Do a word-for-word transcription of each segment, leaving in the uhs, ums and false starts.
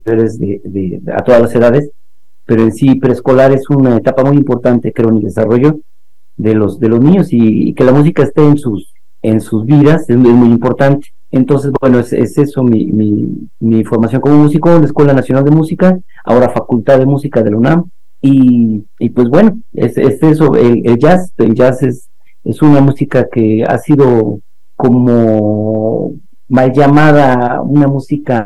niveles de, de, de, a todas las edades, pero en sí preescolar es una etapa muy importante, creo, en el desarrollo de los de los niños, y, y que la música esté en sus en sus vidas es, es muy importante. Entonces, bueno, es, es eso mi, mi, mi formación como músico en la Escuela Nacional de Música, ahora Facultad de Música de la UNAM, y, y pues bueno, es, es eso, el, el jazz, el jazz es, es una música que ha sido como mal llamada, una música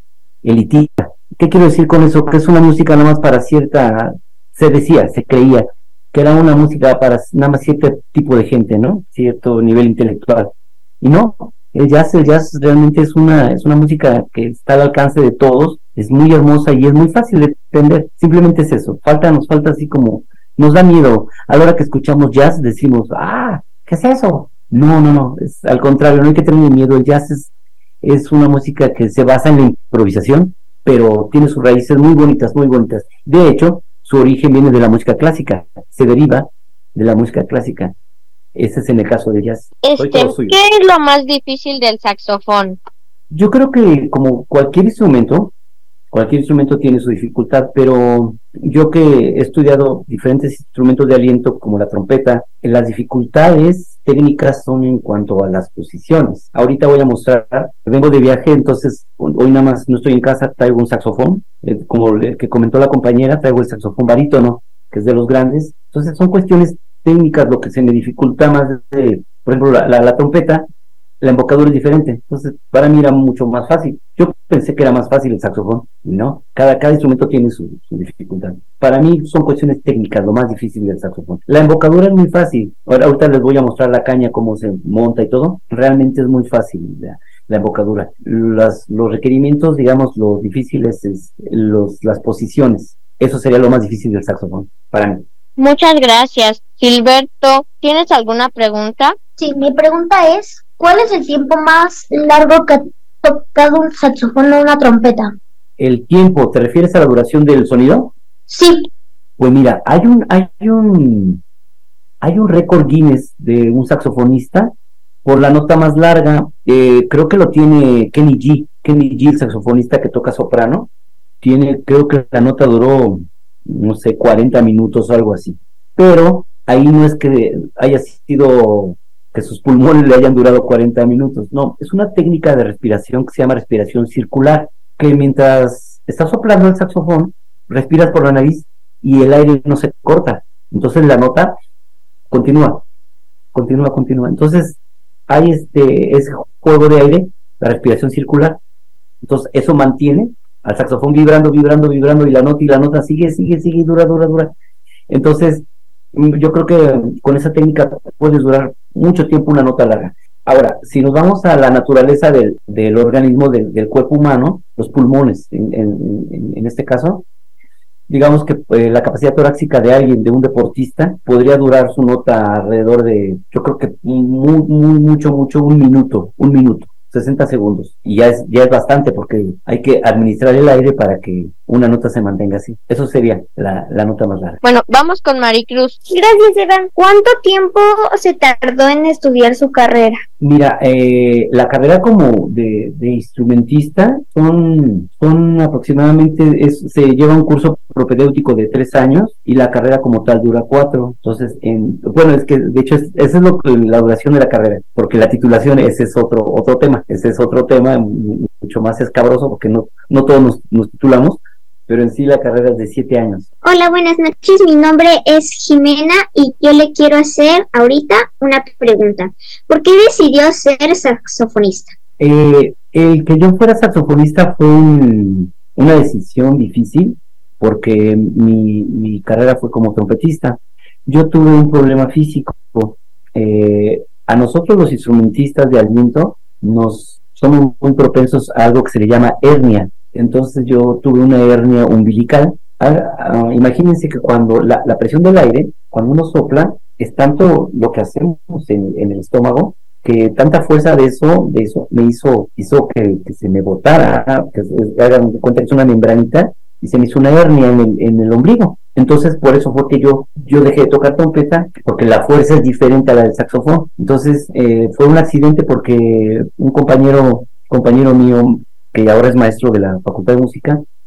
elitista. ¿Qué quiero decir con eso? Que es una música nada más para cierta, se decía, se creía, que era una música para nada más cierto tipo de gente, ¿no? Cierto nivel intelectual. Y no, el jazz, el jazz realmente es una, es una música que está al alcance de todos, es muy hermosa y es muy fácil de entender. Simplemente es eso. Falta, nos falta así como, nos da miedo. A la hora que escuchamos jazz decimos, ah, ¿qué es eso? No, no, no, es al contrario, no hay que tener miedo. El jazz es, es una música que se basa en la improvisación, pero tiene sus raíces muy bonitas, muy bonitas. De hecho, su origen viene de la música clásica, se deriva de la música clásica. Ese es en el caso de jazz. Este, ¿qué es lo más difícil del saxofón? Yo creo que como cualquier instrumento, cualquier instrumento tiene su dificultad, pero yo que he estudiado diferentes instrumentos de aliento como la trompeta, las dificultades técnicas son en cuanto a las posiciones. Ahorita voy a mostrar, vengo de viaje, entonces hoy nada más no estoy en casa, traigo un saxofón, eh, como el que comentó la compañera, traigo el saxofón barítono, que es de los grandes. Entonces son cuestiones técnicas lo que se me dificulta más, de, por ejemplo, la, la, la trompeta, la embocadura es diferente, entonces para mí era mucho más fácil. Yo pensé que era más fácil el saxofón, ¿no? Cada, cada instrumento tiene su, su dificultad. Para mí son cuestiones técnicas, lo más difícil del saxofón. La embocadura es muy fácil. Ahora, ahorita les voy a mostrar la caña, cómo se monta y todo. Realmente es muy fácil la, la embocadura. Las, los requerimientos, digamos, lo difíciles es los, las posiciones. Eso sería lo más difícil del saxofón, para mí. Muchas gracias. Gilberto, ¿tienes alguna pregunta? Sí, mi pregunta es, ¿cuál es el tiempo más largo que ha tocado un saxofón o una trompeta? ¿El tiempo, te refieres a la duración del sonido? Sí. Pues mira, hay un, hay un, hay un récord Guinness de un saxofonista por la nota más larga. Eh, creo que lo tiene Kenny G. Kenny G, el saxofonista que toca soprano. Tiene, creo que la nota duró, no sé, cuarenta minutos o algo así. Pero ahí no es que haya sido que sus pulmones le hayan durado cuarenta minutos, no, es una técnica de respiración que se llama respiración circular, que mientras estás soplando el saxofón, respiras por la nariz y el aire no se corta, entonces la nota continúa, continúa, continúa, entonces hay este ese juego de aire, la respiración circular, entonces eso mantiene al saxofón vibrando, vibrando, vibrando, y la nota y la nota sigue, sigue, sigue, dura, dura, dura, entonces yo creo que con esa técnica puedes durar mucho tiempo una nota larga. Ahora, si nos vamos a la naturaleza del, del organismo, del, del cuerpo humano, los pulmones, en, en, en este caso, digamos que eh, la capacidad torácica de alguien, de un deportista, podría durar su nota alrededor de, yo creo que muy, muy, mucho, mucho, un minuto, un minuto. sesenta segundos, y ya es, ya es bastante porque hay que administrar el aire para que una nota se mantenga así. Eso sería la, la nota más larga. Bueno, vamos con Maricruz. Gracias, Evan. ¿Cuánto tiempo se tardó en estudiar su carrera? Mira, eh, la carrera como de, de instrumentista son, son aproximadamente, es, se lleva un curso propedéutico de tres años y la carrera como tal dura cuatro. Entonces, en, bueno, es que de hecho es, esa es lo que, la duración de la carrera, porque la titulación ese es otro otro tema, ese es otro tema mucho más escabroso porque no, no todos nos, nos titulamos, pero en sí la carrera es de siete años. Hola, buenas noches, mi nombre es Jimena y yo le quiero hacer ahorita una pregunta. ¿Por qué decidió ser saxofonista? Eh, el que yo fuera saxofonista fue un, una decisión difícil porque mi, mi carrera fue como trompetista. Yo tuve un problema físico. Eh, a nosotros los instrumentistas de aliento nos somos muy propensos a algo que se le llama hernia. Entonces yo tuve una hernia umbilical. Ah, uh, imagínense que cuando la, la presión del aire, cuando uno sopla, es tanto lo que hacemos en, en el estómago, que tanta fuerza de eso, de eso me hizo, hizo que, que se me botara, que hagan cuenta que es una membranita, y se me hizo una hernia en el, en el ombligo. Entonces por eso fue que yo, yo dejé de tocar trompeta, porque la fuerza es diferente a la del saxofón. Entonces eh, fue un accidente porque un compañero, compañero mío que ahora es maestro de la Facultad de Música,